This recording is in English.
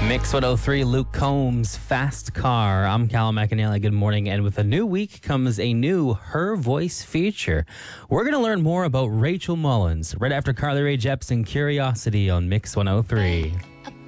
Mix 103, Luke Combs, Fast Car. I'm Callum McAnally. Good morning. And with a new week comes a new Her Voice feature. We're going to learn more about Rachel Mullins right after Carly Rae Jepsen, Curiosity on Mix 103.